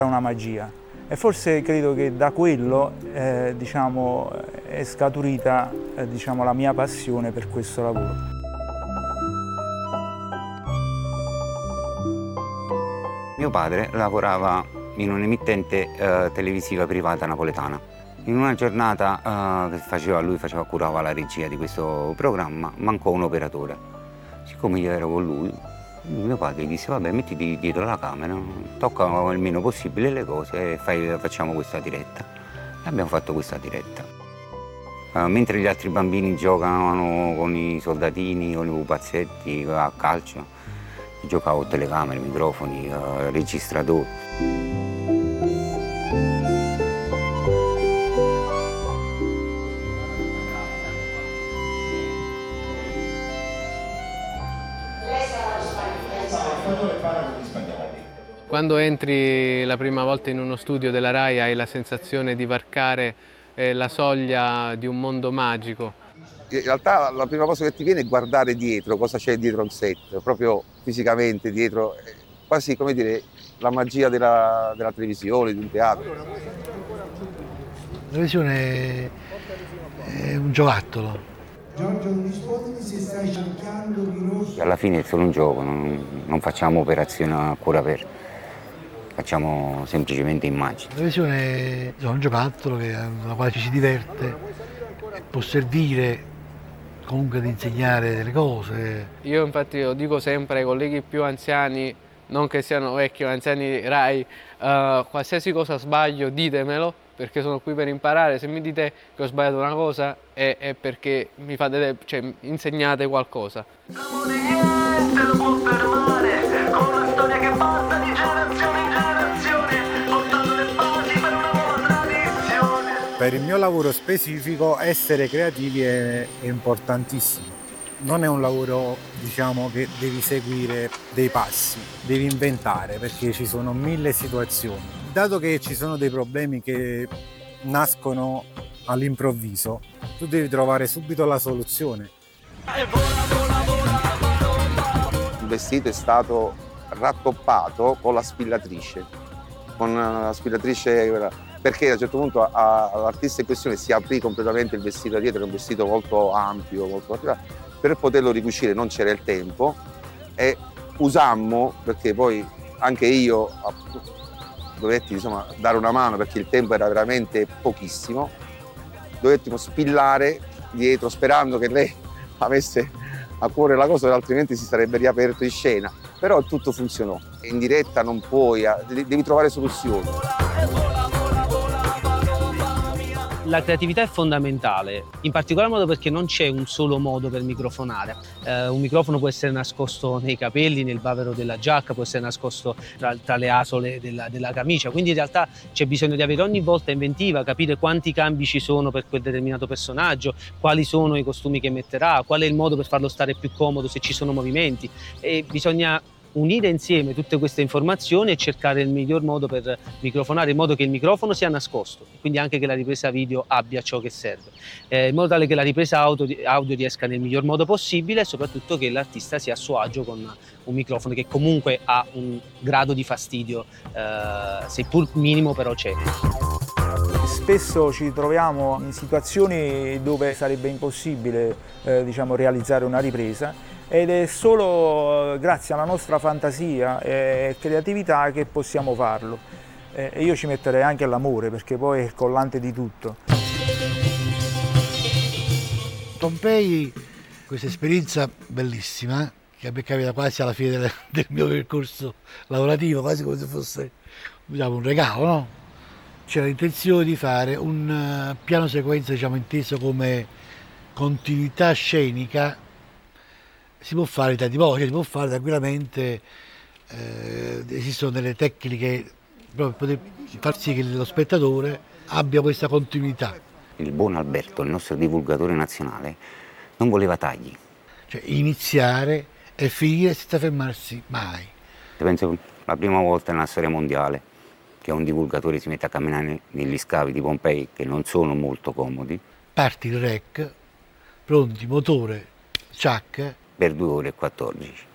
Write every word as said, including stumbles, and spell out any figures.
una magia e forse credo che da quello eh, diciamo, è scaturita eh, diciamo, la mia passione per questo lavoro. Mio padre lavorava in un'emittente eh, televisiva privata napoletana. In una giornata eh, che faceva, lui faceva, curava la regia di questo programma, mancò un operatore. Siccome io ero con lui, mio padre gli disse: vabbè, mettiti dietro la camera, tocca il meno possibile le cose e fai, facciamo questa diretta. E abbiamo fatto questa diretta. Uh, mentre gli altri bambini giocavano con i soldatini, con i pupazzetti, a calcio, giocavo con telecamere, microfoni, uh, registratori. Quando entri la prima volta in uno studio della Rai hai la sensazione di varcare eh, la soglia di un mondo magico. In realtà la prima cosa che ti viene è guardare dietro, cosa c'è dietro il set, proprio fisicamente dietro, quasi come dire la magia della, della televisione, di un teatro. La televisione è un giocattolo. Giorgio, non rispondimi se stai cercando di rosso. Alla fine è solo un gioco, non, non facciamo operazioni a cuore aperto, facciamo semplicemente immagini. La televisione è un giocattolo che, alla quale ci si diverte, può servire comunque ad insegnare delle cose. Io infatti lo dico sempre ai colleghi più anziani, non che siano vecchi o anziani Rai, uh, qualsiasi cosa sbaglio ditemelo, perché sono qui per imparare. Se mi dite che ho sbagliato una cosa è, è perché mi fate, cioè, insegnate qualcosa. Niente lo può fermare, con una storia che passa di generazione in generazione, portando le basi per una nuova tradizione. Per il mio lavoro specifico essere creativi è, è importantissimo. Non è un lavoro, diciamo, che devi seguire dei passi, devi inventare, perché ci sono mille situazioni. Dato che ci sono dei problemi che nascono all'improvviso, tu devi trovare subito la soluzione. Il vestito è stato rattoppato con la spillatrice, con la spillatrice perché a un certo punto all'artista in questione si aprì completamente il vestito da dietro, era un vestito molto ampio, molto particolare. Per poterlo ricucire non c'era il tempo e usammo, perché poi anche io dovetti insomma, dare una mano perché il tempo era veramente pochissimo, dovettimo spillare dietro sperando che lei avesse a cuore la cosa, altrimenti si sarebbe riaperto in scena. Però tutto funzionò. In diretta non puoi, devi trovare soluzioni. La creatività è fondamentale, in particolar modo perché non c'è un solo modo per microfonare. Eh, un microfono può essere nascosto nei capelli, nel bavero della giacca, può essere nascosto tra, tra le asole della, della camicia, quindi in realtà c'è bisogno di avere ogni volta inventiva, capire quanti cambi ci sono per quel determinato personaggio, quali sono i costumi che metterà, qual è il modo per farlo stare più comodo se ci sono movimenti, e bisogna unire insieme tutte queste informazioni e cercare il miglior modo per microfonare, in modo che il microfono sia nascosto, quindi anche che la ripresa video abbia ciò che serve, eh, in modo tale che la ripresa audio, audio riesca nel miglior modo possibile e soprattutto che l'artista sia a suo agio con un microfono che comunque ha un grado di fastidio, eh, seppur minimo, però c'è. Spesso ci troviamo in situazioni dove sarebbe impossibile eh, diciamo, realizzare una ripresa, ed è solo grazie alla nostra fantasia e creatività che possiamo farlo. E io ci metterei anche l'amore, perché poi è il collante di tutto. Pompei, questa esperienza bellissima, che mi capita quasi alla fine del, del mio percorso lavorativo, quasi come se fosse, diciamo, un regalo, no? C'era l'intenzione di fare un piano sequenza, diciamo, inteso come continuità scenica. Si può fare in tanti modi, si può fare tranquillamente, eh, esistono delle tecniche proprio per poter far sì che lo spettatore abbia questa continuità. Il buon Alberto, il nostro divulgatore nazionale, non voleva tagli. Cioè iniziare e finire senza fermarsi mai. Penso la prima volta nella storia mondiale che un divulgatore si mette a camminare negli scavi di Pompei, che non sono molto comodi. Parti il rec, pronti, motore, ciacca. Per due ore e quattordici.